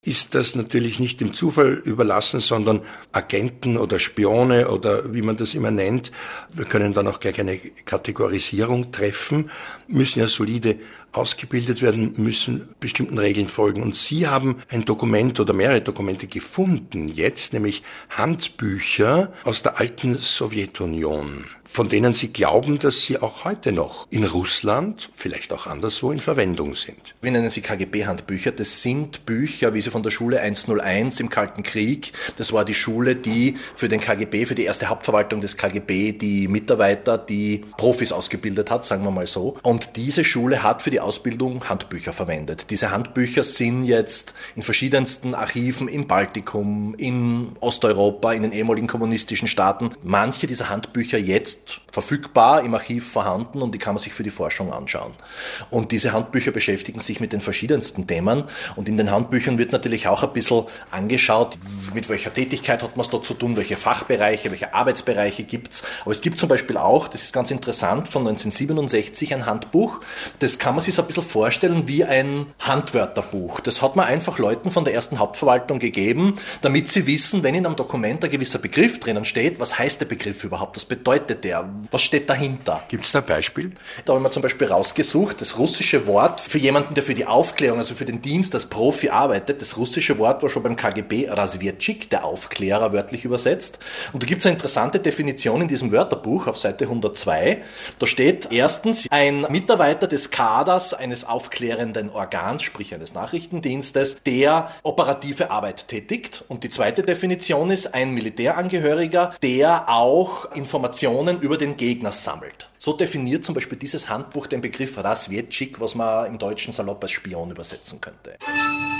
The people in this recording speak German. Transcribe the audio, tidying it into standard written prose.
ist das natürlich nicht dem Zufall überlassen, sondern Agenten oder Spione oder wie man das immer nennt, wir können dann auch gleich eine Kategorisierung treffen, müssen ja solide ausgebildet werden, müssen bestimmten Regeln folgen. Und Sie haben ein Dokument oder mehrere Dokumente gefunden jetzt, nämlich Handbücher aus der alten Sowjetunion, von denen Sie glauben, dass sie auch heute noch in Russland, vielleicht auch anderswo, in Verwendung sind. Wir nennen sie KGB-Handbücher. Das sind Bücher, wie sie von der Schule 101 im Kalten Krieg, das war die Schule, die für den KGB, für die erste Hauptverwaltung des KGB, die Mitarbeiter, die Profis ausgebildet hat, sagen wir mal so. Und diese Schule hat für die Ausbildung Handbücher verwendet. Diese Handbücher sind jetzt in verschiedensten Archiven im Baltikum, in Osteuropa, in den ehemaligen kommunistischen Staaten. Manche dieser Handbücher jetzt verfügbar im Archiv vorhanden und die kann man sich für die Forschung anschauen. Und diese Handbücher beschäftigen sich mit den verschiedensten Themen und in den Handbüchern wird natürlich auch ein bisschen angeschaut, mit welcher Tätigkeit hat man es da zu tun, welche Fachbereiche, welche Arbeitsbereiche gibt's. Aber es gibt zum Beispiel auch, das ist ganz interessant, von 1967 ein Handbuch, das kann man sich so ein bisschen vorstellen wie ein Handwörterbuch. Das hat man einfach Leuten von der ersten Hauptverwaltung gegeben, damit sie wissen, wenn in einem Dokument ein gewisser Begriff drinnen steht, was heißt der Begriff überhaupt, was bedeutet der, was steht dahinter. Gibt es da ein Beispiel? Da haben wir zum Beispiel rausgesucht, das russische Wort für jemanden, der für die Aufklärung, also für den Dienst als Profi arbeitet, das russische Wort war schon beim KGB Razvedchik, der Aufklärer wörtlich übersetzt. Und da gibt es eine interessante Definition in diesem Wörterbuch auf Seite 102. Da steht erstens ein Mitarbeiter des Kaders eines aufklärenden Organs, sprich eines Nachrichtendienstes, der operative Arbeit tätigt. Und die zweite Definition ist ein Militärangehöriger, der auch Informationen über den Gegner sammelt. So definiert zum Beispiel dieses Handbuch den Begriff Razvedchik, was man im Deutschen salopp als Spion übersetzen könnte.